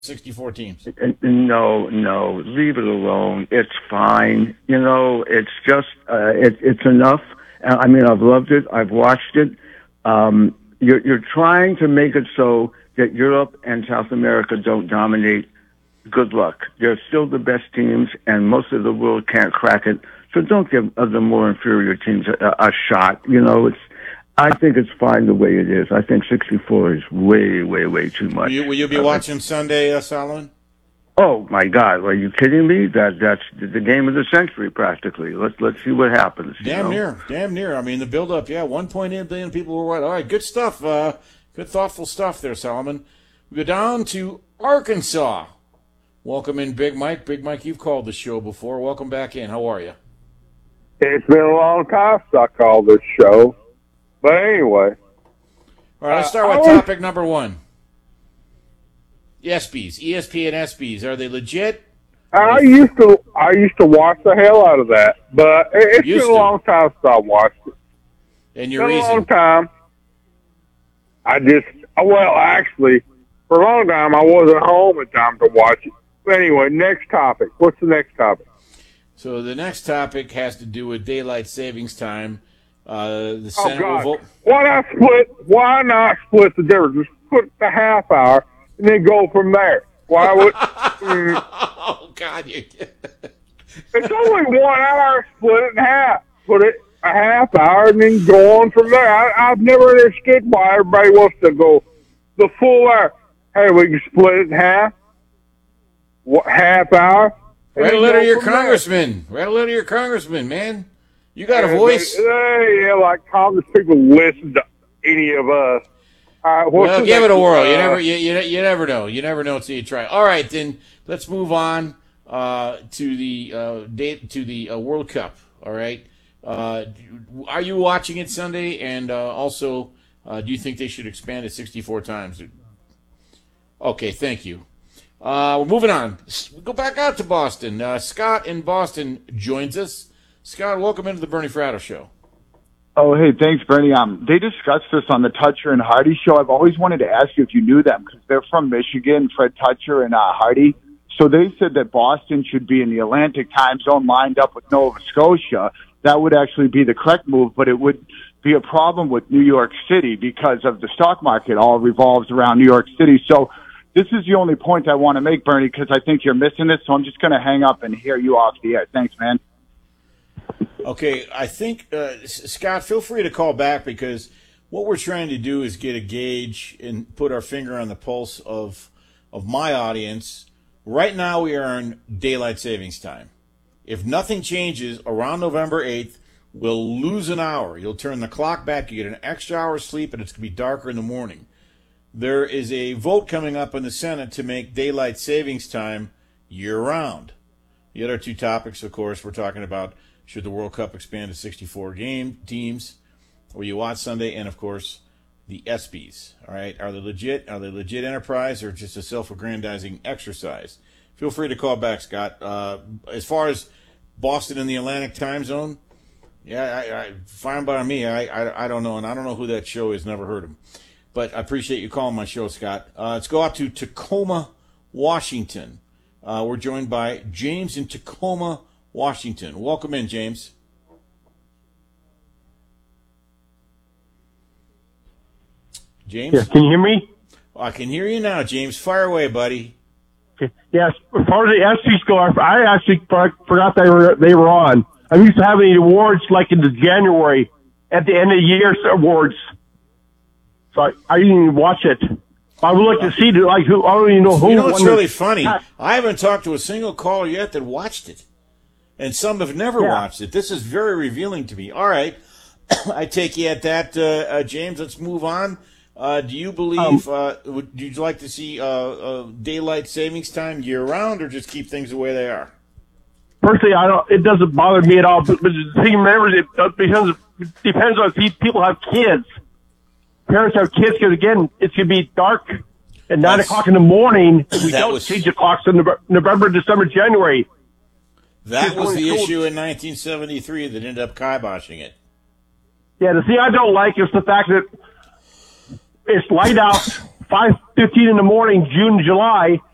64 teams. No, no, leave it alone. It's fine. It's just it's enough. I mean, I've loved it. I've watched it. You're trying to make it so that Europe and South America don't dominate. Good luck. They're still the best teams, and most of the world can't crack it. So don't give the more inferior teams a shot. I think it's fine the way it is. I think 64 is way, way, way too much. Will you be watching Sunday, Solomon? Oh my God! Are you kidding me? That's the game of the century, practically. Let's see what happens. Damn near. I mean, the build-up. Yeah, 1.8 billion people were right. All right, good stuff. Good, thoughtful stuff there, Solomon. We go down to Arkansas. Welcome in, Big Mike. Big Mike, you've called the show before. Welcome back in. How are you? It's been a long time since I called this show. But anyway. All right, let's start with topic number one. ESPYs, ESPN ESPYs, are they legit? I used to watch the hell out of that, but it's been a long time since I watched it. And your reason? A long time. Actually, for a long time I wasn't home in time to watch it. But anyway, next topic. What's the next topic? So the next topic has to do with daylight savings time. The Senate will vote. Why not split the difference? Just put the half hour and then go from there. Why would? Oh God! It's only 1 hour. Split it in half. Put it a half hour and then go on from there. I've never understood why everybody wants to go the full hour. Hey, we can split it in half. Half hour. Write a letter to your congressman. Write a letter to your congressman, man. You got a voice. Yeah, like Congress people listen to any of us. Well, give it a whirl. You never know. You never know until you try. All right, then let's move on to the World Cup. All right. Are you watching it Sunday? And also, do you think they should expand it 64 times? Okay, thank you. We're moving on. We'll go back out to Boston. Scott in Boston joins us. Scott, welcome into the Bernie Fratto Show. Oh, hey, thanks, Bernie. They discussed this on the Toucher and Hardy show. I've always wanted to ask you if you knew them because they're from Michigan, Fred Toucher and Hardy. So they said that Boston should be in the Atlantic time zone lined up with Nova Scotia. That would actually be the correct move, but it would be a problem with New York City because of the stock market all revolves around New York City. So this is the only point I want to make, Bernie, because I think you're missing it. So I'm just going to hang up and hear you off the air. Thanks, man. Okay, I think, Scott, feel free to call back because what we're trying to do is get a gauge and put our finger on the pulse of my audience. Right now we are in daylight savings time. If nothing changes, around November 8th, we'll lose an hour. You'll turn the clock back, you get an extra hour of sleep, and it's going to be darker in the morning. There is a vote coming up in the Senate to make daylight savings time year-round. The other two topics, of course, we're talking about should the World Cup expand to 64 teams, or you watch Sunday, and, of course, the ESPYs. All right, are they legit? Are they legit enterprise or just a self-aggrandizing exercise? Feel free to call back, Scott. As far as Boston in the Atlantic time zone, yeah, fine by me. I don't know, and I don't know who that show is. Never heard him. But I appreciate you calling my show, Scott. Let's go out to Tacoma, Washington. We're joined by James in Tacoma, Washington. Welcome in, James. James? Yes, can you hear me? I can hear you now, James. Fire away, buddy. Yes, as far as the ESPYs go, I actually forgot they were on. I'm used to having the awards like in the January at the end of the year awards. So I didn't even watch it. I would like to see who. I don't even know who. You know what's really funny? I haven't talked to a single caller yet that watched it, and some have never watched it. This is very revealing to me. All right, I take you at that, James. Let's move on. Do you believe? Would you like to see daylight savings time year round, or just keep things the way they are? Personally, I don't. It doesn't bother me at all. But the thing, remember, it depends on if people have kids. Parents have kids because again, it's going to be dark at 9 o'clock in the morning. If we don't change the clocks in November, December, January. That was the issue in 1973 that ended up kiboshing it. Yeah, the thing I don't like is the fact that it's light out 5:15 in the morning, June, July,